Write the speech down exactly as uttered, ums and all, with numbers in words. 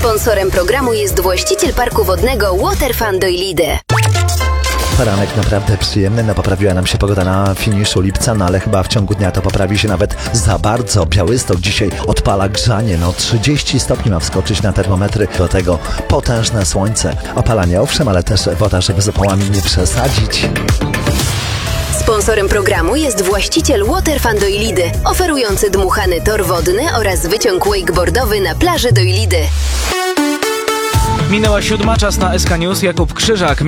Sponsorem programu jest właściciel parku wodnego Waterfun Doilidy. Poranek naprawdę przyjemny, no poprawiła nam się pogoda na finiszu lipca, no ale chyba w ciągu dnia to poprawi się nawet za bardzo. Białystok dzisiaj odpala grzanie, no trzydzieści stopni ma wskoczyć na termometry, do tego potężne słońce. Opalanie owszem, ale też woda, żeby z opałami nie przesadzić. Sponsorem programu jest właściciel Waterfun Doilidy, oferujący dmuchany tor wodny oraz wyciąg wakeboardowy na plaży Doilidy. Minęła siódma, czas na S K News. Jakub Krzyżak.